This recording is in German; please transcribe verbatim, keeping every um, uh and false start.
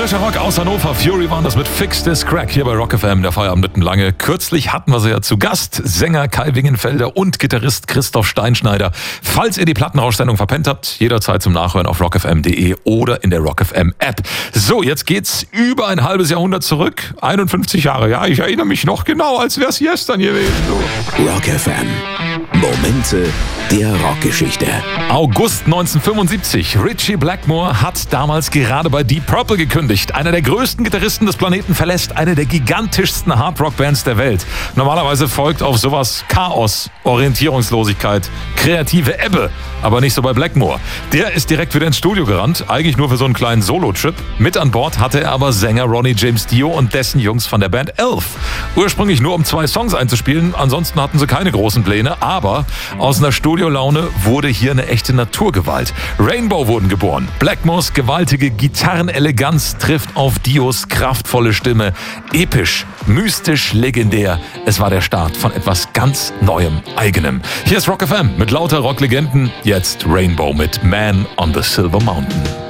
Frischer Rock aus Hannover. Fury waren das mit Fix This Crack hier bei Rock F M, der Feierabend mitten lange. Kürzlich hatten wir sie ja zu Gast. Sänger Kai Wingenfelder und Gitarrist Christoph Steinschneider. Falls ihr die Plattenrausch-Sendung verpennt habt, jederzeit zum Nachhören auf rock f m punkt de oder in der Rock F M App. So, jetzt geht's über ein halbes Jahrhundert zurück. einundfünfzig Jahre, ja, ich erinnere mich noch genau, als wär's gestern gewesen. So. Rock F M. Momente der Rockgeschichte. August neunzehnhundertfünfundsiebzig. Ritchie Blackmore hat damals gerade bei Deep Purple gekündigt. Einer der größten Gitarristen des Planeten verlässt eine der gigantischsten Hardrock-Bands der Welt. Normalerweise folgt auf sowas Chaos, Orientierungslosigkeit, kreative Ebbe. Aber nicht so bei Blackmore. Der ist direkt wieder ins Studio gerannt, eigentlich nur für so einen kleinen Solo-Trip. Mit an Bord hatte er aber Sänger Ronnie James Dio und dessen Jungs von der Band Elf. Ursprünglich nur um zwei Songs einzuspielen, ansonsten hatten sie keine großen Pläne, aber aus einer Studiolaune wurde hier eine echte Naturgewalt. Rainbow wurden geboren. Blackmores gewaltige Gitarreneleganz trifft auf Dios kraftvolle Stimme. Episch, mystisch, legendär. Es war der Start von etwas ganz Neuem, Eigenem. Hier ist Rock F M mit lauter Rocklegenden. Jetzt Rainbow mit Man on the Silver Mountain.